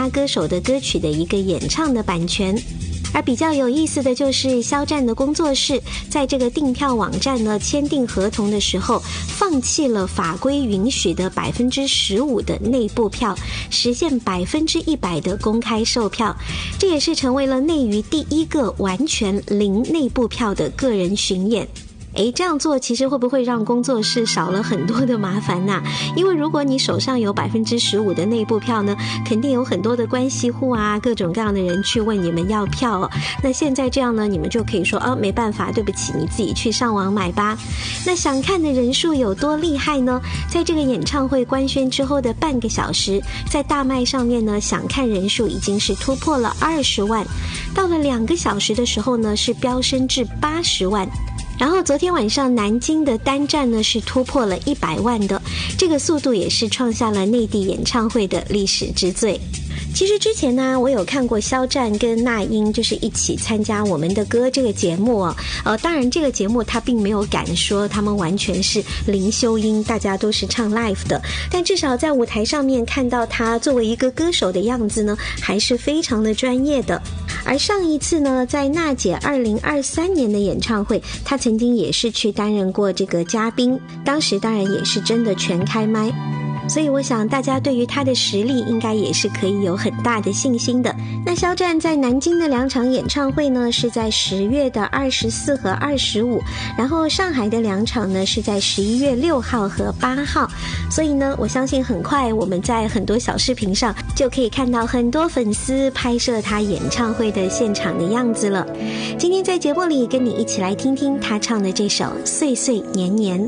他歌手的歌曲的一个演唱的版权。而比较有意思的就是肖战的工作室在这个订票网站呢签订合同的时候，放弃了法规允许的15%的内部票，实现100%的公开售票，这也是成为了内娱第一个完全零内部票的个人巡演。这样做其实会不会让工作室少了很多的麻烦呢？因为如果你手上有15%的内部票呢，肯定有很多的关系户啊，各种各样的人去问你们要票哦。那现在这样呢，你们就可以说没办法，对不起，你自己去上网买吧。那想看的人数有多厉害呢？在这个演唱会官宣之后的半个小时，在大麦上面呢，想看人数已经是突破了20万，到了2个小时的时候呢，是飙升至80万。然后昨天晚上南京的单站呢是突破了100万的，这个速度也是创下了内地演唱会的历史之最。其实之前呢，我有看过肖战跟那英就是一起参加我们的歌这个节目当然这个节目他并没有敢说他们完全是零修音，大家都是唱 live 的，但至少在舞台上面看到他作为一个歌手的样子呢，还是非常的专业的。而上一次呢，在娜姐2023年的演唱会，他曾经也是去担任过这个嘉宾，当时当然也是真的全开麦。所以我想大家对于他的实力应该也是可以有很大的信心的。那肖战在南京的2场演唱会呢，是在10月的24和25，然后上海的2场呢是在11月6号和8号。所以呢，我相信很快我们在很多小视频上就可以看到很多粉丝拍摄他演唱会的现场的样子了。今天在节目里跟你一起来听听他唱的这首《岁岁年年》。